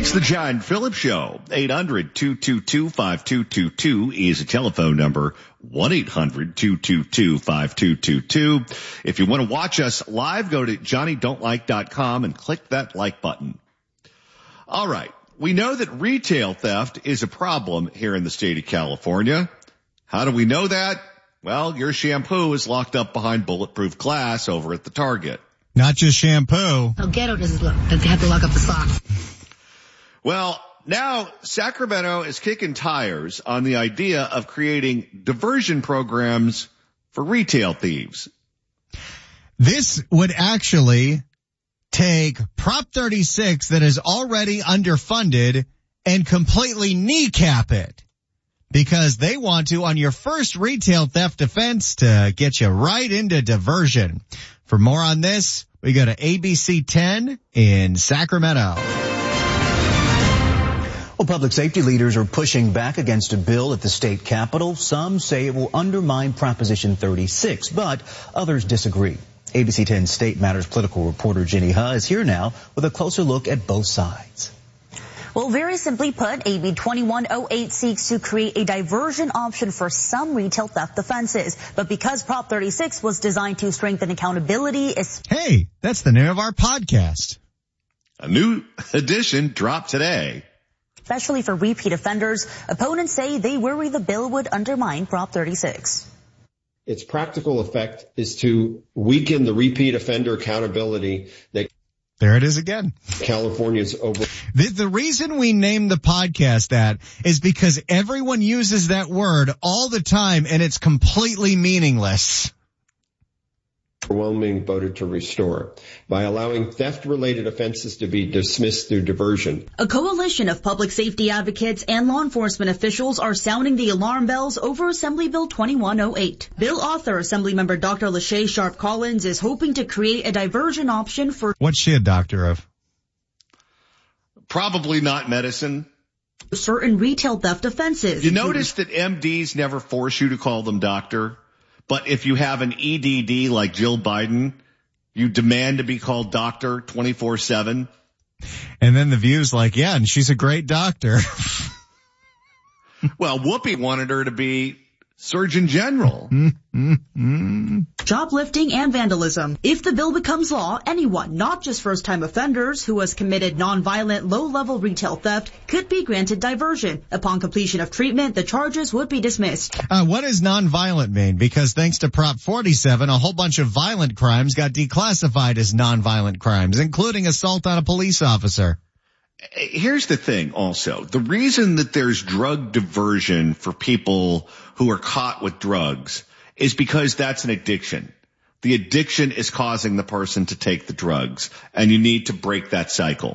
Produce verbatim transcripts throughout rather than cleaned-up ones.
It's the John Phillips Show. eight hundred, two two two, five two two two is a telephone number. one eight hundred, two two two, five two two two. If you want to watch us live, go to johnny don't like dot com and click that like button. All right. We know that retail theft is a problem here in the state of California. How do we know that? Well, your shampoo is locked up behind bulletproof glass over at the Target. Not just shampoo. How ghetto does it look? Does it have to lock up the socks? Well, now Sacramento is kicking tires on the idea of creating diversion programs for retail thieves. This would actually take Prop thirty-six that is already underfunded and completely kneecap it, because they want to, on your first retail theft offense, to get you right into diversion. For more on this, we go to A B C ten in Sacramento. Well, public safety leaders are pushing back against a bill at the state capitol. Some say it will undermine Proposition thirty-six, but others disagree. A B C ten State Matters political reporter Jenny Huh is here now with a closer look at both sides. Well, very simply put, A B twenty-one oh eight seeks to create a diversion option for some retail theft offenses. But because Prop thirty-six was designed to strengthen accountability... Hey, that's the name of our podcast. A new edition dropped today. Especially for repeat offenders, opponents say they worry the bill would undermine Prop thirty-six. Its practical effect is to weaken the repeat offender accountability that There it is again. California's over. The, the reason we named the podcast that is because everyone uses that word all the time and it's completely meaningless. Overwhelming voted to restore by allowing theft-related offenses to be dismissed through diversion. A coalition of public safety advocates and law enforcement officials are sounding the alarm bells over Assembly Bill twenty-one oh eight. Bill author, Assemblymember Doctor Lachey Sharp Collins, is hoping to create a diversion option for... What's she a doctor of? Probably not medicine. Certain retail theft offenses. You notice that M Ds never force you to call them doctor? But if you have an E D D like Jill Biden, you demand to be called doctor twenty-four seven. And then the View's like, yeah, and she's a great doctor. Well, Whoopi wanted her to be Surgeon General. Shoplifting and vandalism. If the bill becomes law, anyone, not just first-time offenders who has committed nonviolent, low-level retail theft, could be granted diversion. Upon completion of treatment, the charges would be dismissed. Uh, what does nonviolent mean? Because thanks to Prop forty-seven, a whole bunch of violent crimes got declassified as nonviolent crimes, including assault on a police officer. Here's the thing also. The reason that there's drug diversion for people who are caught with drugs is because that's an addiction. The addiction is causing the person to take the drugs, and you need to break that cycle.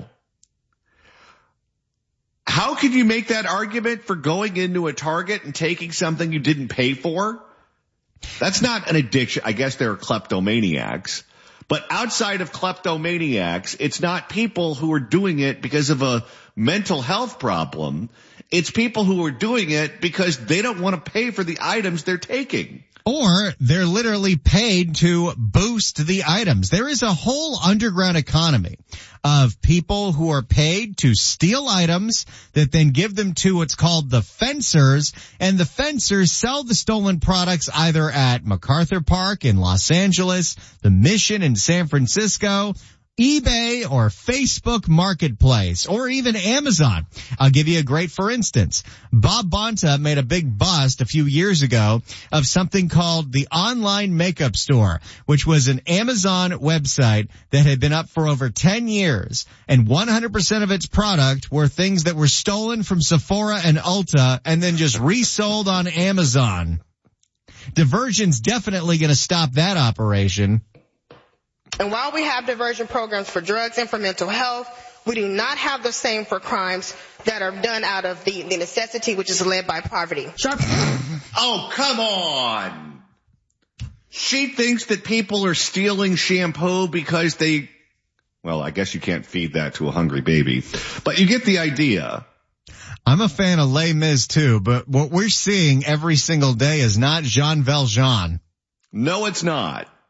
How could you make that argument for going into a Target and taking something you didn't pay for? That's not an addiction. I guess there are kleptomaniacs. But outside of kleptomaniacs, it's not people who are doing it because of a mental health problem. It's people who are doing it because they don't want to pay for the items they're taking. Or they're literally paid to boost the items. There is a whole underground economy of people who are paid to steal items that then give them to what's called the fencers, and the fencers sell the stolen products either at MacArthur Park in Los Angeles, the Mission in San Francisco, eBay or Facebook Marketplace, or even Amazon. I'll give you a great for instance. Bob Bonta made a big bust a few years ago of something called the Online Makeup Store, which was an Amazon website that had been up for over ten years, and one hundred percent of its product were things that were stolen from Sephora and Ulta and then just resold on Amazon. Diversion's definitely going to stop that operation. And while we have diversion programs for drugs and for mental health, we do not have the same for crimes that are done out of the, the necessity, which is led by poverty. Sharp. Oh, come on. She thinks that people are stealing shampoo because they, well, I guess you can't feed that to a hungry baby, but you get the idea. I'm a fan of Les Mis too, but what we're seeing every single day is not Jean Valjean. No, it's not.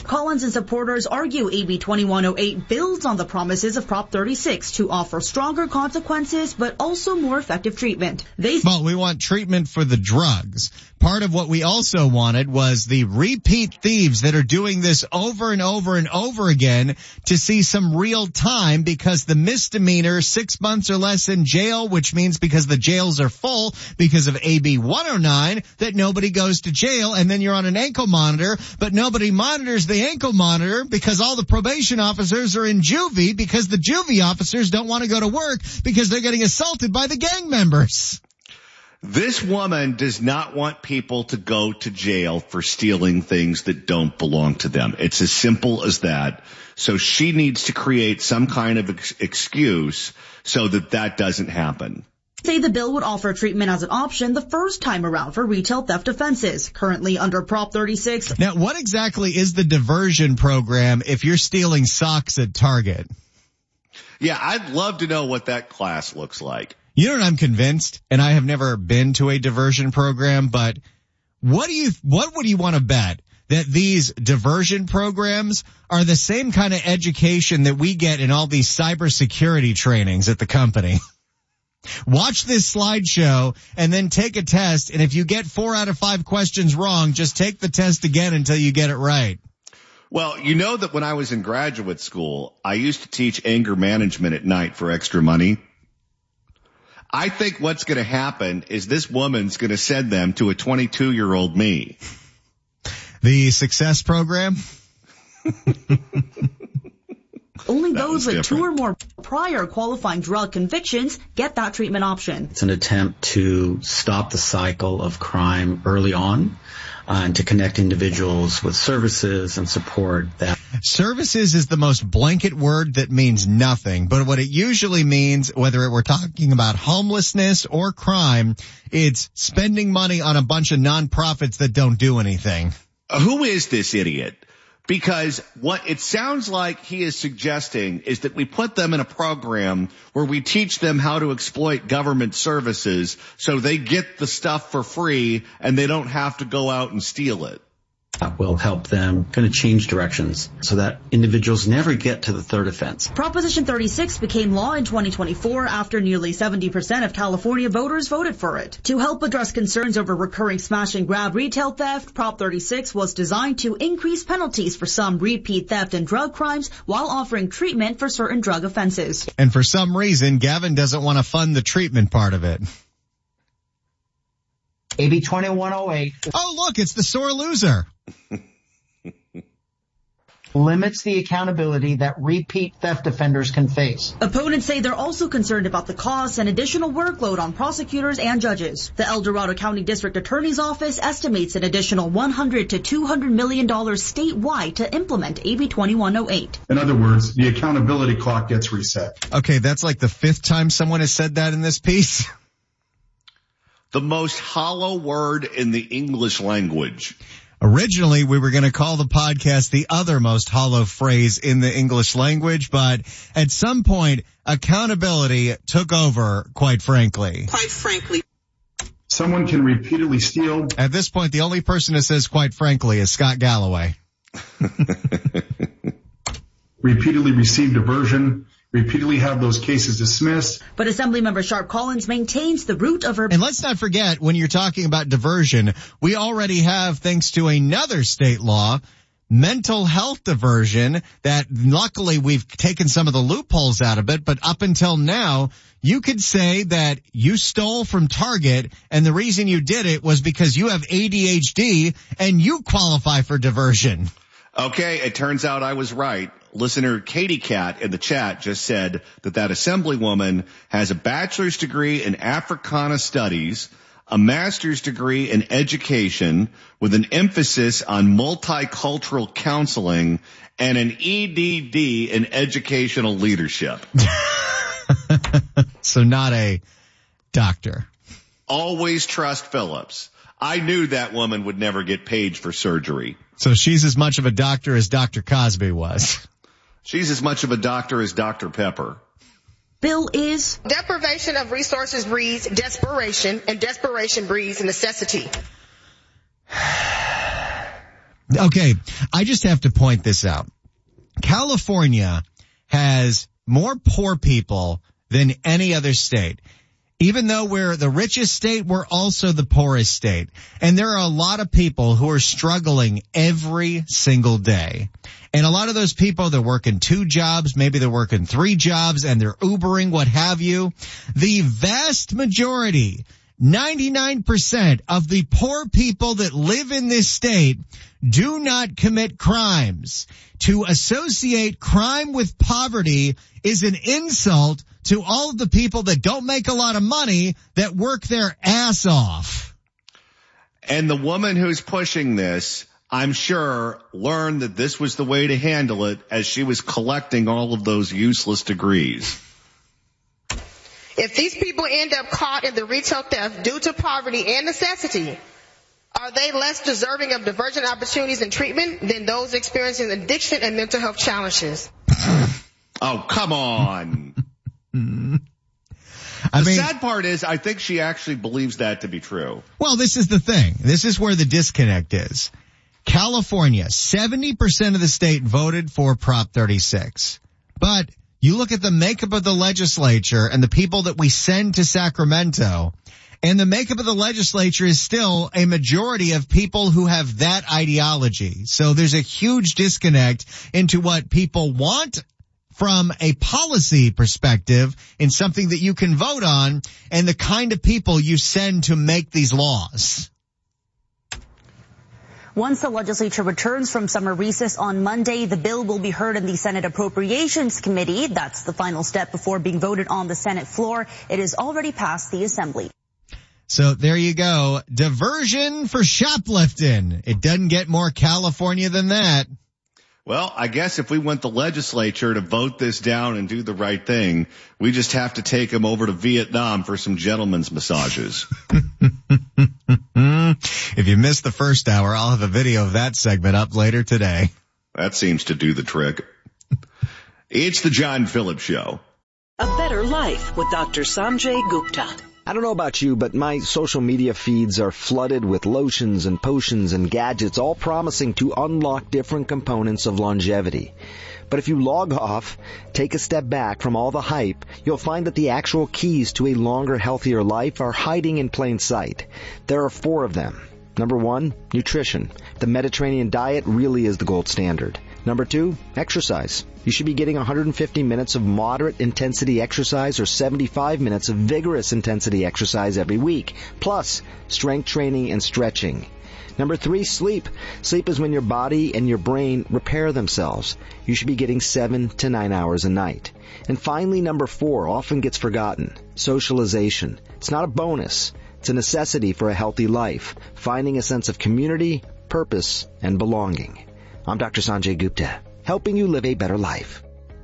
Collins and supporters argue A B twenty-one oh eight builds on the promises of Prop thirty-six to offer stronger consequences, but also more effective treatment. They Well, we want treatment for the drugs. Part of what we also wanted was the repeat thieves that are doing this over and over and over again to see some real time, because the misdemeanor, six months or less in jail, which means because the jails are full because of A B one oh nine, that nobody goes to jail, and then you're on an ankle monitor, but nobody monitors the ankle monitor because all the probation officers are in juvie because the juvie officers don't want to go to work because they're getting assaulted by the gang members. This woman does not want people to go to jail for stealing things that don't belong to them. It's as simple as that. So she needs to create some kind of ex- excuse so that that doesn't happen. Say the bill would offer treatment as an option the first time around for retail theft offenses, currently under Prop thirty-six. Now, what exactly is the diversion program if you're stealing socks at Target? Yeah, I'd love to know what that class looks like. You know what, I'm convinced, and I have never been to a diversion program, but what do you, what would you want to bet that these diversion programs are the same kind of education that we get in all these cybersecurity trainings at the company? Watch this slideshow and then take a test, and if you get four out of five questions wrong, just take the test again until you get it right. Well, you know that when I was in graduate school, I used to teach anger management at night for extra money. I think what's going to happen is this woman's going to send them to a twenty-two-year-old me. The success program? Only those with two or more prior qualifying drug convictions get that treatment option. It's an attempt to stop the cycle of crime early on uh, and to connect individuals with services and support that. Services is the most blanket word that means nothing, but what it usually means, whether we're talking about homelessness or crime, it's spending money on a bunch of nonprofits that don't do anything. Who is this idiot? Because what it sounds like he is suggesting is that we put them in a program where we teach them how to exploit government services so they get the stuff for free and they don't have to go out and steal it. That will help them kind of change directions so that individuals never get to the third offense. Proposition thirty-six became law in twenty twenty-four after nearly seventy percent of California voters voted for it. To help address concerns over recurring smash and grab retail theft, Prop thirty-six was designed to increase penalties for some repeat theft and drug crimes while offering treatment for certain drug offenses. And for some reason, Gavin doesn't want to fund the treatment part of it. A B twenty-one oh eight. Oh, look, it's the sore loser. Limits the accountability that repeat theft offenders can face. Opponents say they're also concerned about the costs and additional workload on prosecutors and judges. The El Dorado County District Attorney's Office estimates an additional one hundred to two hundred million dollars statewide to implement A B twenty-one oh eight. In other words, the accountability clock gets reset. Okay, that's like the fifth time someone has said that in this piece. The most hollow word in the English language. Originally, we were going to call the podcast the other most hollow phrase in the English language, but at some point, accountability took over, quite frankly. Quite frankly. Someone can repeatedly steal. At this point, the only person that says quite frankly is Scott Galloway. Repeatedly receive diversion. Repeatedly have those cases dismissed. But Assemblymember Sharp Collins maintains the root of her. And let's not forget, when you're talking about diversion, we already have, thanks to another state law, mental health diversion that luckily we've taken some of the loopholes out of it. But up until now, you could say that you stole from Target and the reason you did it was because you have A D H D and you qualify for diversion. Okay, it turns out I was right. Listener Katie Cat in the chat just said that that assemblywoman has a bachelor's degree in Africana Studies, a master's degree in education with an emphasis on multicultural counseling, and an E D D in educational leadership. So not a doctor. Always trust Phillips. I knew that woman would never get paid for surgery. So she's as much of a doctor as Doctor Cosby was. She's as much of a doctor as Doctor Pepper. Bill is deprivation of resources breeds desperation, and desperation breeds necessity. Okay, I just have to point this out. California has more poor people than any other state. Even though we're the richest state, we're also the poorest state. And there are a lot of people who are struggling every single day. And a lot of those people, they're working two jobs, maybe they're working three jobs, and they're Ubering, what have you. The vast majority, ninety-nine percent of the poor people that live in this state do not commit crimes. To associate crime with poverty is an insult to all of the people that don't make a lot of money that work their ass off. And the woman who's pushing this, I'm sure, learned that this was the way to handle it as she was collecting all of those useless degrees. If these people end up caught in the retail theft due to poverty and necessity, are they less deserving of diversion opportunities and treatment than those experiencing addiction and mental health challenges? Oh, come on. I the mean, sad part is I think she actually believes that to be true. Well, this is the thing. This is where the disconnect is. California, seventy percent of the state voted for Prop thirty-six. But you look at the makeup of the legislature and the people that we send to Sacramento, and the makeup of the legislature is still a majority of people who have that ideology. So there's a huge disconnect into what people want from a policy perspective in something that you can vote on and the kind of people you send to make these laws. Once the legislature returns from summer recess on Monday, the bill will be heard in the Senate Appropriations Committee. That's the final step before being voted on the Senate floor. It has already passed the Assembly. So there you go. Diversion for shoplifting. It doesn't get more California than that. Well, I guess if we want the legislature to vote this down and do the right thing, we just have to take them over to Vietnam for some gentlemen's massages. If you missed the first hour, I'll have a video of that segment up later today. That seems to do the trick. It's the John Phillips Show. A better life with Doctor Sanjay Gupta. I don't know about you, but my social media feeds are flooded with lotions and potions and gadgets, all promising to unlock different components of longevity. But if you log off, take a step back from all the hype, you'll find that the actual keys to a longer, healthier life are hiding in plain sight. There are four of them. Number one, nutrition. The Mediterranean diet really is the gold standard. Number two, exercise. You should be getting one hundred fifty minutes of moderate intensity exercise or seventy-five minutes of vigorous intensity exercise every week, plus strength training and stretching. Number three, sleep. Sleep is when your body and your brain repair themselves. You should be getting seven to nine hours a night. And finally, number four, often gets forgotten, socialization. It's not a bonus. It's a necessity for a healthy life, finding a sense of community, purpose, and belonging. I'm Doctor Sanjay Gupta, helping you live a better life.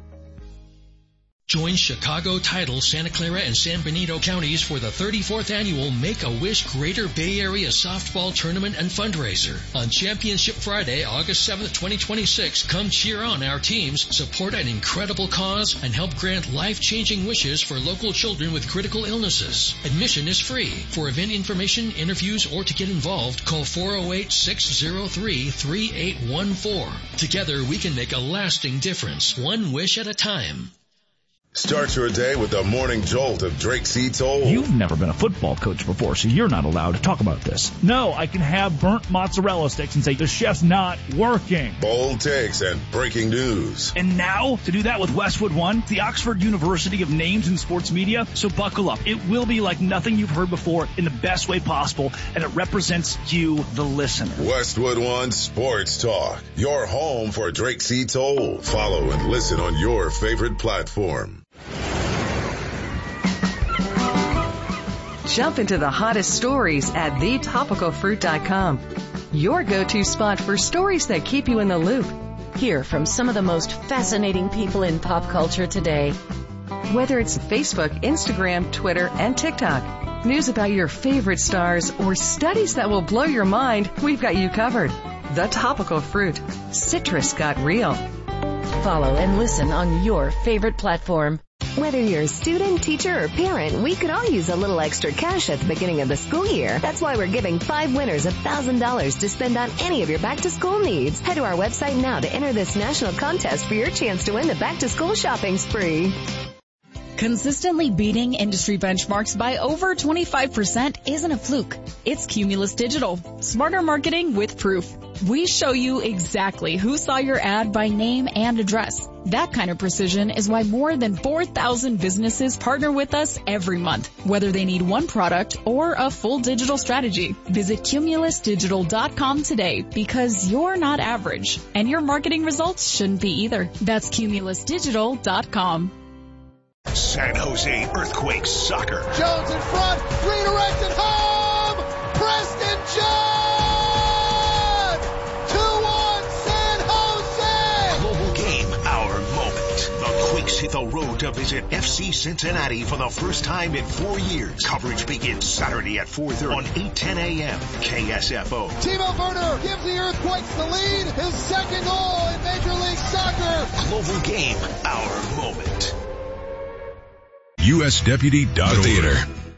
Join Chicago, Tidal, Santa Clara, and San Benito counties for the thirty-fourth annual Make-A-Wish Greater Bay Area Softball Tournament and Fundraiser. On Championship Friday, August seventh, twenty twenty-six, come cheer on our teams, support an incredible cause, and help grant life-changing wishes for local children with critical illnesses. Admission is free. For event information, interviews, or to get involved, call four oh eight, six oh three, three eight one four. Together, we can make a lasting difference, one wish at a time. Start your day with the morning jolt of Drake C. Toll. You've never been a football coach before, so you're not allowed to talk about this. No, I can have burnt mozzarella sticks and say, the chef's not working. Bold takes and breaking news. And now, to do that with Westwood One, the Oxford University of Names in Sports Media, so buckle up. It will be like nothing you've heard before in the best way possible, and it represents you, the listener. Westwood One Sports Talk, your home for Drake C. Toll. Follow and listen on your favorite platform. Jump into the hottest stories at the topical fruit dot com. Your go-to spot for stories that keep you in the loop. Hear from some of the most fascinating people in pop culture today. Whether it's Facebook, Instagram, Twitter, and TikTok, news about your favorite stars, or studies that will blow your mind, we've got you covered. The Topical Fruit. Citrus got real. Follow and listen on your favorite platform. Whether you're a student, teacher, or parent, we could all use a little extra cash at the beginning of the school year. That's why we're giving five winners one thousand dollars to spend on any of your back-to-school needs. Head to our website now to enter this national contest for your chance to win the back-to-school shopping spree. Consistently beating industry benchmarks by over twenty-five percent isn't a fluke. It's Cumulus Digital. Smarter marketing with proof. We show you exactly who saw your ad by name and address. That kind of precision is why more than four thousand businesses partner with us every month, whether they need one product or a full digital strategy. Visit cumulus digital dot com today because you're not average, and your marketing results shouldn't be either. That's cumulus digital dot com. San Jose Earthquakes soccer. Jones in front, redirected home! Preston John! two one San Jose! Global game, our moment. The Quakes hit the road to visit F C Cincinnati for the first time in four years. Coverage begins Saturday at four thirty on eight ten a.m. K S F O. Timo Werner gives the Earthquakes the lead. His second goal in Major League Soccer. Global game, our moment. U S Deputy dot org.